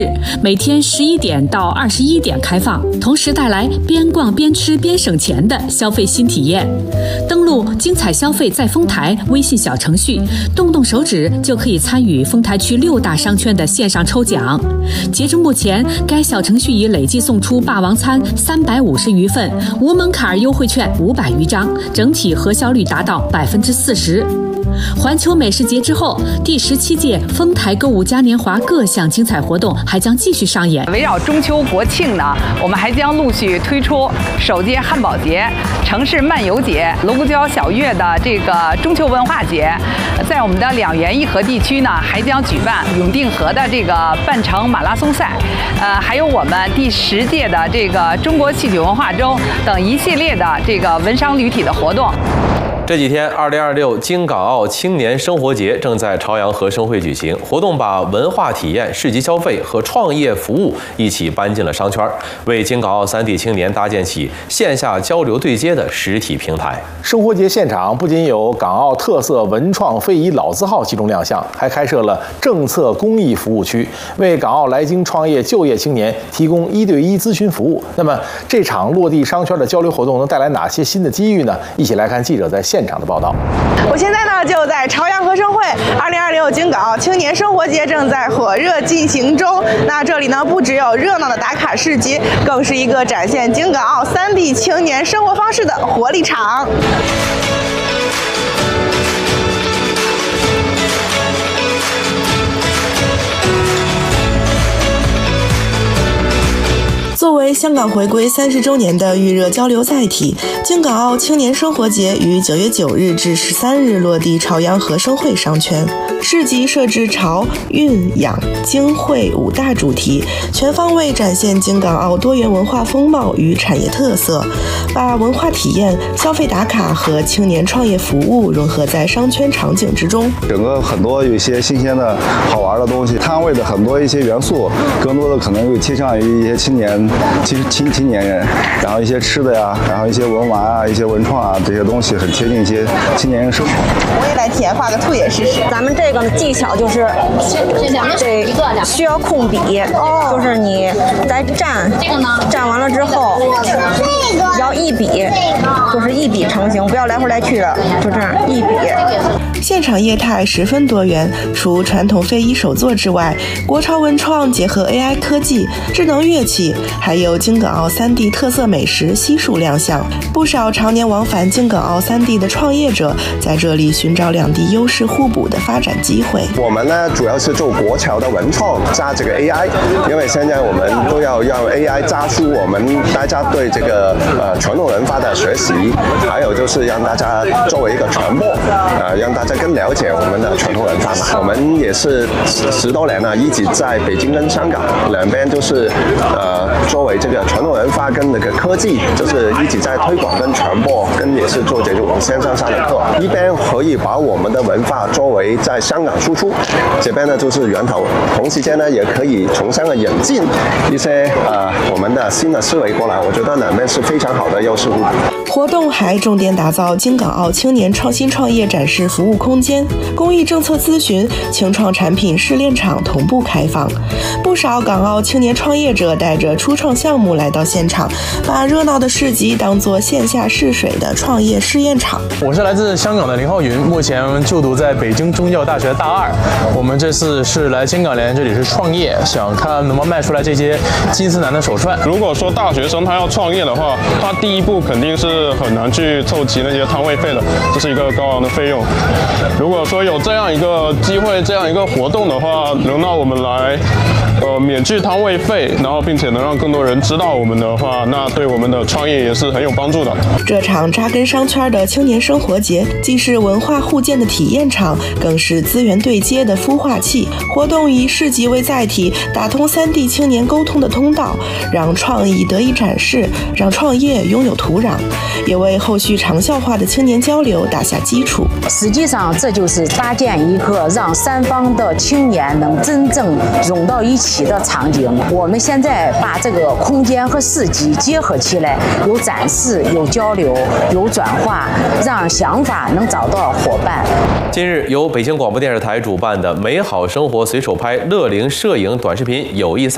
每天11点到21点开放，同时带来边逛边吃边省钱的消费新体验。登录“精彩消费在丰台”微信小程序，动动手指就可以参与丰台区6大商圈的线上抽奖。截至目前，该小程序已累计送出霸王餐350余份，无门槛优惠券500余张，整体核销率达到40%。环球美食节之后，第17届丰台购物嘉年华各项精彩活动还将继续上演。 围绕中秋国庆呢，我们还将陆续推出首届汉堡节、城市漫游节、龙骨椒小月的这个中秋文化节。在我们的2园1河地区呢，还将举办永定河的这个半程马拉松赛，还有我们第10届的这个中国戏曲文化周等一系列的这个文商旅体的活动。 这几天，2026京港澳青年生活节正在朝阳和生汇举行。活动把文化体验、市集消费和创业服务一起搬进了商圈，为京港澳3地青年搭建起线下交流对接的实体平台。 生活节现场不仅有港澳特色文创非遗老字号集中亮相，还开设了政策公益服务区，为港澳来京创业就业青年提供1对1咨询服务。那么，这场落地商圈的交流活动能带来哪些新的机遇呢？一起来看记者在现场的报道。 我现在呢就在朝阳和生汇，2026京港澳青年生活节正在火热进行中。那这里呢不只有热闹的打卡市集，更是一个展现京港澳3地青年生活方式的活力场。作为香港回归30周年的预热交流载体，京港澳青年生活节于9月9日至13日落地朝阳和生汇商圈。市集设置潮、韵、养、京、汇5大主题，全方位展现京港澳多元文化风貌与产业特色，把文化体验、消费打卡和青年创业服务融合在商圈场景之中。 整个很多有一些新鲜的好玩的东西，摊位的很多一些元素，更多的可能会倾向于一些青年人，然后一些吃的呀，然后一些文玩啊，一些文创啊，这些东西很贴近一些青年人生活。 我也来体验画个兔眼试试。 咱们这个技巧就是这需要控笔，就是你来蘸，蘸完了之后要一笔，就是一笔成型，不要来回来去的，就这样一笔。 现场业态十分多元，除传统非遗手作之外，国潮文创结合 AI 科技、智能乐器，还有京港澳3地特色美食悉数亮相。不少常年往返京港澳3地的创业者在这里寻找2地优势互补的发展机会。 我们呢主要是做国潮的文创加这个 AI， 因为现在我们都要让 AI 加速我们大家对这个传统文化的学习，还有就是让大家作为一个传播，让大家更了解我们的传统文化嘛。我们也是10多年了，一直在北京跟香港两边就是作为这个传统文化跟那个科技，就是一直在推广跟传播，跟也是做这种线上的课，一边可以把我们的文化作为在香港输出，这边呢就是源头，同时间呢也可以从香港引进一些我们的新的思维过来，我觉得两边是非常好的优势互补。 活动还重点打造京港澳青年创新创业展示服务空间，公益政策咨询、青创产品试炼场同步开放。不少港澳青年创业者带着初创项目来到现场，把热闹的市集当作线下试水的创业试验场。 我是来自香港的林浩云，目前就读在北京中教大学大2。我们这次是来京港联，这里是创业，想看能不能迈出来这些金丝楠的手串。 如果说大学生他要创业的话，他第一步肯定是很难去凑齐那些摊位费的，这是一个高昂的费用。如果说有这样一个机会，这样一个活动的话，能让我们来免去摊位费，然后并且能让更多人知道我们的话，那对我们的创业也是很有帮助的。 这场扎根商圈的青年生活节，既是文化互鉴的体验场，更是资源对接的孵化器。活动以市集为载体，打通3地青年沟通的通道，让创意得以展示，让创业拥有土壤，也为后续长效化的青年交流打下基础。 实际上，这就是搭建一个让3方的青年能真正融到一起的场景。我们现在把这个空间和市集结合起来，有展示，有交流，有转化，让想法能找到伙伴。 近日，由北京广播电视台主办的美好生活随手拍乐龄摄影短视频友谊赛